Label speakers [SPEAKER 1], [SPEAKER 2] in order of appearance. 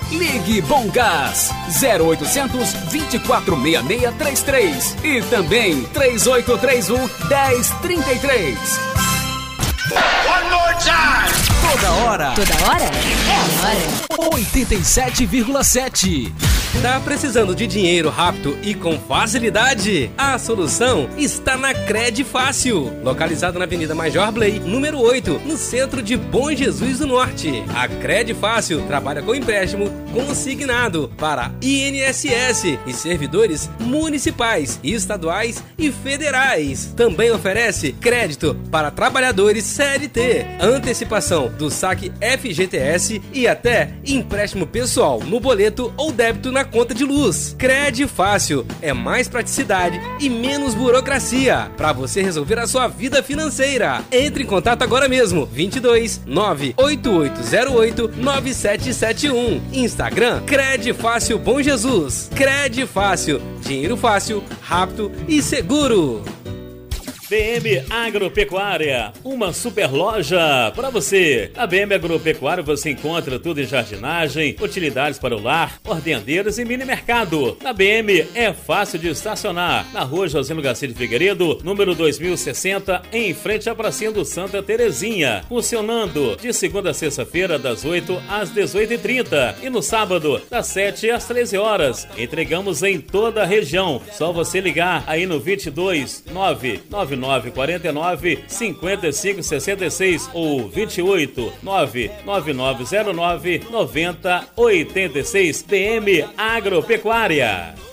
[SPEAKER 1] Ligue Bom Gás 0800 246633 e também 3831 1033.
[SPEAKER 2] One more time!
[SPEAKER 1] Toda hora.
[SPEAKER 3] Toda hora? É agora.
[SPEAKER 1] 87,7.
[SPEAKER 4] Tá precisando de dinheiro rápido e com facilidade? A solução está na Cred Fácil, localizada na Avenida Major Blay, número 8, no centro de Bom Jesus do Norte. A Cred Fácil trabalha com empréstimo consignado para INSS e servidores municipais, estaduais e federais. Também oferece crédito para trabalhadores CLT, antecipação do saque FGTS e até empréstimo pessoal no boleto ou débito na conta de luz. Cred Fácil é mais praticidade e menos burocracia para você resolver a sua vida financeira. Entre em contato agora mesmo. 22 98808 9771. Instagram Cred Fácil Bom Jesus. Cred Fácil, dinheiro fácil, rápido e seguro.
[SPEAKER 5] BM Agropecuária, uma super loja para você. Na BM Agropecuária você encontra tudo em jardinagem, utilidades para o lar, ordenadeiros e mini mercado. Na BM é fácil de estacionar. Na rua Josino Garcia de Figueiredo, número 2060, em frente à pracinha do Santa Terezinha. Funcionando de segunda a sexta-feira, das 8 às 18h30 e no sábado, das 7 às 13 horas. Entregamos em toda a região. Só você ligar aí no 22 99949 5566 ou 28 99909 9086. BM Agropecuária.